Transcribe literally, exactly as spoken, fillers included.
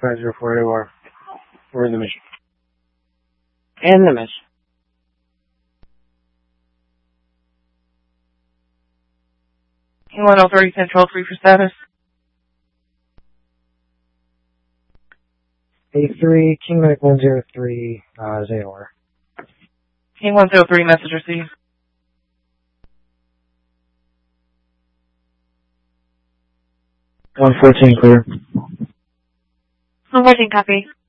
five zero four eight or we're in the mission. In the mission. King one oh three, Control three for status. A three, King Knight one zero three, uh, Zayor. King one zero three, message received. one fourteen, clear. one fourteen, copy.